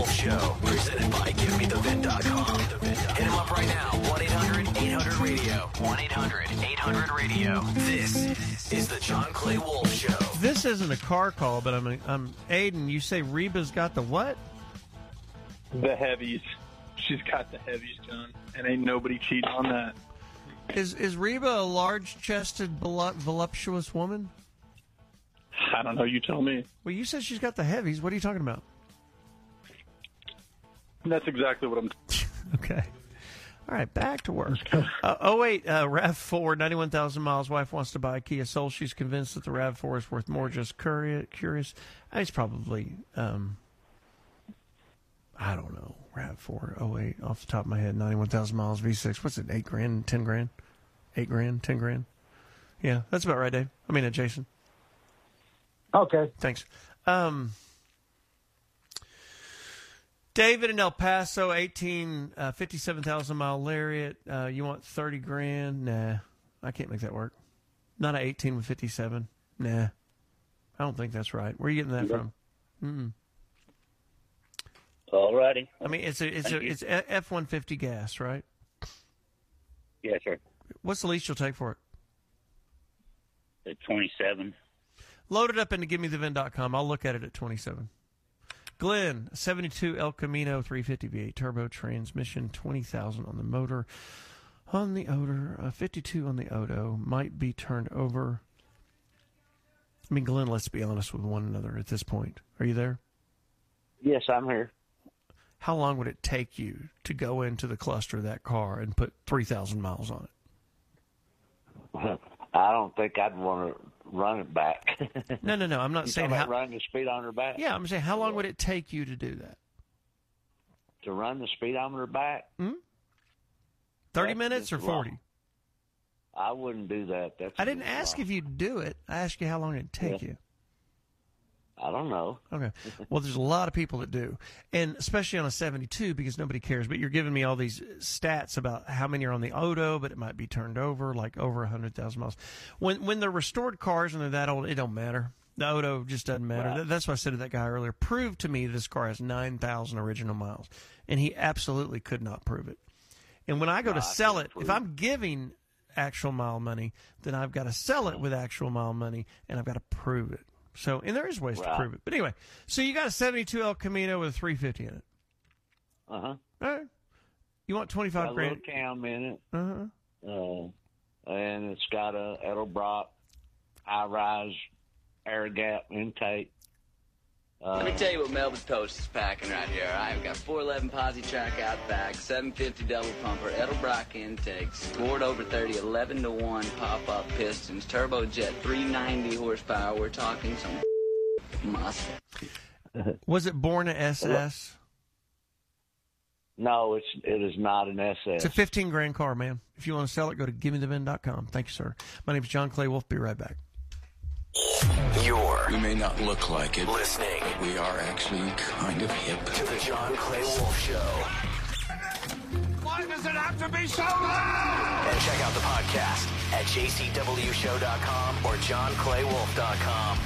Wolf Show, presented by GiveMeTheVin.com. Hit him up right now, 1-800-800-RADIO. 1-800-800-RADIO. This is the John Clay Wolf Show. This isn't a car call, but I'm Aiden, you say Reba's got the what? The heavies. She's got the heavies, John, and ain't nobody cheating on that. Is Reba a large-chested, voluptuous woman? I don't know. You tell me. Well, you said she's got the heavies. What are you talking about? That's exactly what I'm... Okay. All right, back to work. 08 RAV4, 91,000 miles. Wife wants to buy a Kia Soul. She's convinced that the RAV4 is worth more. Just curious. It's probably, I don't know, RAV4, 08, off the top of my head, 91,000 miles, V6. What's it, 8 grand, 10 grand? 8 grand, 10 grand? Yeah, that's about right, Dave. I mean, Jason. Okay. Thanks. David in El Paso, 57,000 mile Lariat. You want 30 grand? Nah, I can't make that work. Not an 18 with 57. Nah, I don't think that's right. Where are you getting that from? All righty. I mean, it's F-150 gas, right? Yes, sir. What's the least you'll take for it? At 27. Load it up into GiveMeTheVin.com. I'll look at it at 27. Glenn, 72 El Camino 350 V8 turbo transmission, 20,000 on the motor. On the odor, 52 on the Odo, might be turned over. I mean, Glenn, let's be honest with one another at this point. Are you there? Yes, I'm here. How long would it take you to go into the cluster of that car and put 3,000 miles on it? I don't think I'd want to run it back. No. I'm not saying how. Run the speedometer back? Yeah, I'm saying how long would it take you to do that? To run the speedometer back? 30 minutes or 40? Long. I wouldn't do that. I didn't ask if you'd do it. I asked you how long it'd take you. I don't know. Okay. Well, there's a lot of people that do, and especially on a 72 because nobody cares. But you're giving me all these stats about how many are on the Odo, but it might be turned over, like over 100,000 miles. When they're restored cars and they're that old, it don't matter. The Odo just doesn't matter. Right. That's what I said to that guy earlier. Prove to me this car has 9,000 original miles, and he absolutely could not prove it. And when I go to sell it, if I'm giving actual mile money, then I've got to sell it with actual mile money, and I've got to prove it. So, and there is ways to prove it. But anyway, so you got a 72 El Camino with a 350 in it. Uh-huh. All right. You want 25 grand? A little cam in it. Uh-huh. And it's got a Edelbrock high-rise air gap intake. Let me tell you what Melba's Toast is packing right here. All right, we've got 411 Posi track out back, 750 double pumper, Edelbrock intake, scored over 30, 11-1 pop-up pistons, turbojet, 390 horsepower. We're talking some muscle. Was it born a SS? No, it is not an SS. It's a 15 grand car, man. If you want to sell it, go to GiveMeTheVin.com. Thank you, sir. My name is John Clay Wolf. Be right back. We may not look like it. Listening. But we are actually kind of hip. To the John Clay Wolf Show. Why does it have to be so loud? And check out the podcast at jcwshow.com or johnclaywolf.com.